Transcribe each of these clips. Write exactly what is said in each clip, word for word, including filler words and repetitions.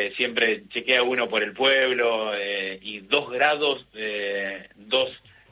eh, siempre chequea uno por el pueblo, eh, y dos grados, eh, dos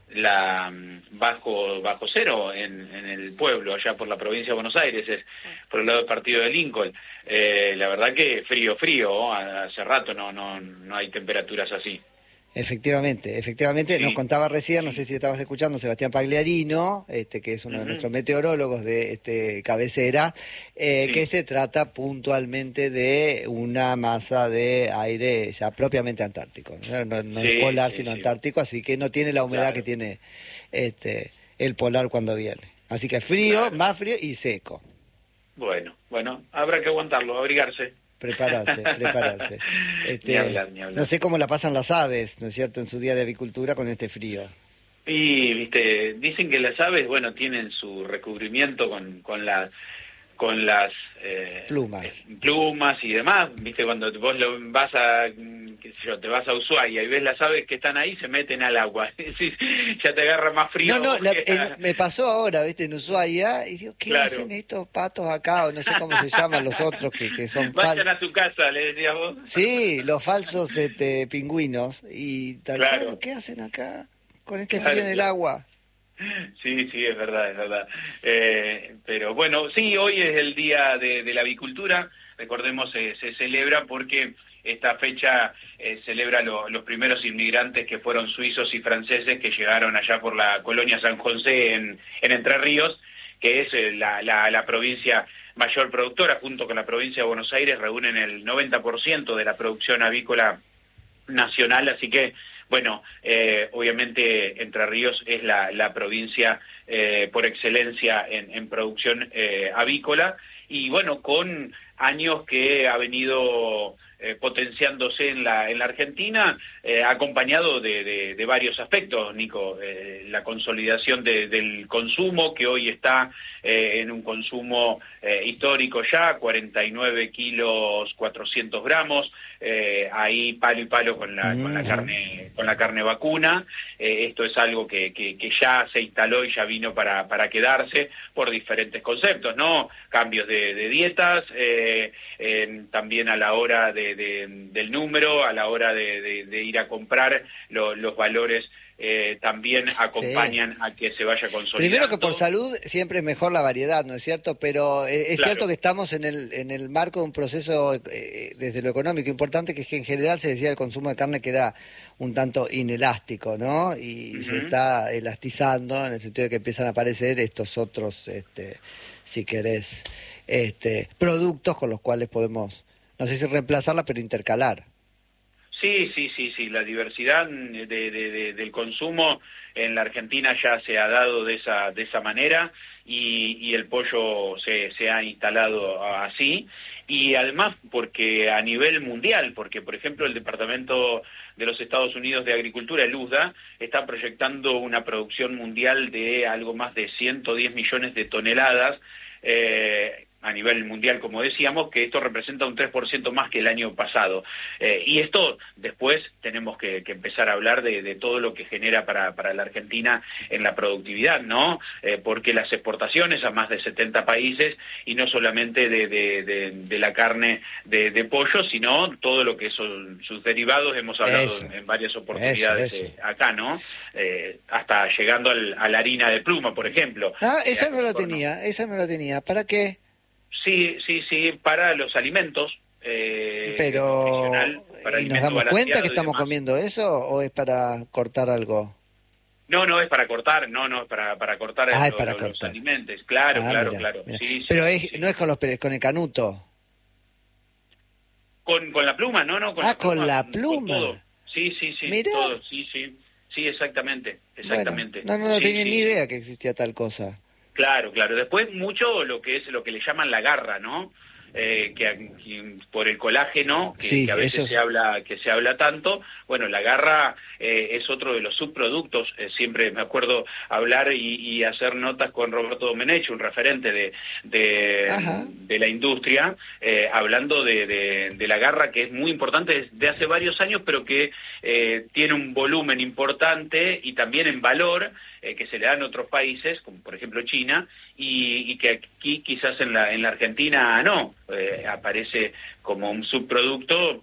la bajo bajo cero en, en el pueblo, allá por la provincia de Buenos Aires, es por el lado del partido de Lincoln. Eh, la verdad que frío, frío, hace rato no, no, no hay temperaturas así. Efectivamente, efectivamente, sí. Nos contaba recién, no sé si estabas escuchando, Sebastián Pagliarino, este, que es uno uh-huh. de nuestros meteorólogos de este cabecera, eh, sí. que se trata puntualmente de una masa de aire ya propiamente antártico, no, no, no sí, es polar sí, sino sí. antártico, así que no tiene la humedad claro. que tiene este el polar cuando viene. Así que frío, claro. más frío y seco. Bueno, bueno, habrá que aguantarlo, abrigarse. Prepararse, prepararse. Este, ni hablar, ni hablar. No sé cómo la pasan las aves, ¿no es cierto?, en su día de avicultura con este frío. Y, viste, dicen que las aves, bueno, tienen su recubrimiento con, con las con las eh, plumas eh, plumas y demás, viste, cuando vos lo vas a, qué sé yo, te vas a Ushuaia y ves las aves que están ahí, se meten al agua, ya te agarra más frío. No, no, la, en, me pasó ahora, viste, en Ushuaia, y digo, ¿qué claro. hacen estos patos acá? O no sé cómo se llaman los otros que, que son vayan a su casa, le decías vos. Sí, los falsos este, pingüinos, y tal claro. cual, ¿qué hacen acá con este claro, frío en el claro. agua? Sí, sí, es verdad, es verdad. Eh, pero bueno, sí, hoy es el Día de, de la Avicultura, recordemos, eh, se celebra porque esta fecha eh, celebra lo, los primeros inmigrantes que fueron suizos y franceses que llegaron allá por la colonia San José en, en Entre Ríos, que es eh, la, la, la provincia mayor productora, junto con la provincia de Buenos Aires, reúnen el noventa por ciento de la producción avícola nacional, así que bueno, eh, obviamente Entre Ríos es la, la provincia eh, por excelencia en, en producción eh, avícola y bueno, con años que ha venido eh, potenciándose en la, en la Argentina, eh, acompañado de, de, de varios aspectos, Nico. Eh, la consolidación de, del consumo, que hoy está eh, en un consumo eh, histórico ya, cuarenta y nueve kilos, cuatrocientos gramos, eh, ahí palo y palo con la, mm-hmm. con la carne con la carne vacuna. Eh, esto es algo que, que, que ya se instaló y ya vino para, para quedarse por diferentes conceptos, ¿no? Cambios de, de dietas, eh, eh, también a la hora de, de, del número, a la hora de, de, de ir a comprar, lo, los valores eh, también acompañan sí. a que se vaya consolidando. Primero que por salud siempre es mejor la variedad, ¿no es cierto? Pero eh, es claro. cierto que estamos en el en el marco de un proceso eh, desde lo económico importante, que es que en general se decía el consumo de carne que era un tanto inelástico, ¿no? Y uh-huh. se está elastizando en el sentido de que empiezan a aparecer estos otros, este, si querés, este, productos con los cuales podemos, no sé si reemplazarla, pero intercalar. Sí, sí, sí, sí, la diversidad de, de, de, del consumo en la Argentina ya se ha dado de esa de esa manera y, y el pollo se, se ha instalado así, y además porque a nivel mundial, porque por ejemplo el Departamento de los Estados Unidos de Agricultura, el U S D A, está proyectando una producción mundial de algo más de ciento diez millones de toneladas, eh, a nivel mundial, como decíamos, que esto representa un tres por ciento más que el año pasado. Eh, y esto después tenemos que, que empezar a hablar de, de todo lo que genera para, para la Argentina en la productividad, ¿no? Eh, porque las exportaciones a más de setenta países, y no solamente de, de, de, de la carne de, de pollo, sino todo lo que son sus derivados, hemos hablado en, en varias oportunidades eso, eso. Eh, acá, ¿no? Eh, hasta llegando al, a la harina de pluma, por ejemplo. Ah, esa eh, no la tenía, esa no la tenía. ¿Para qué? Sí, sí, sí, para los alimentos. Eh, Pero, para ¿y nos damos cuenta que estamos comiendo eso o es para cortar algo? No, no, es para cortar, no, no, es para, para cortar, ah, el, es para lo, cortar. los alimentos, claro, ah, claro, mirá, claro. Mirá. Sí, Pero sí, es, sí. no es con los con el canuto. Con, con la pluma, no, no, con ah, la pluma. con la pluma. Con todo. Sí, sí, sí, Mirá. todo, sí, sí, sí, exactamente, exactamente. Bueno, no, no, no sí, tenía sí. ni idea que existía tal cosa. Claro, claro. Después mucho lo que es lo que le llaman la garra, ¿no? Eh, que, que por el colágeno que, sí, que a veces eso... se habla que se habla tanto. Bueno, la garra eh, es otro de los subproductos. Eh, siempre me acuerdo hablar y, y hacer notas con Roberto Domenech, un referente de de, de la industria, eh, hablando de, de, de la garra, que es muy importante desde hace varios años, pero que eh, tiene un volumen importante y también en valor, eh, que se le da en otros países, como por ejemplo China, y, y que aquí quizás en la en la Argentina no, eh, aparece como un subproducto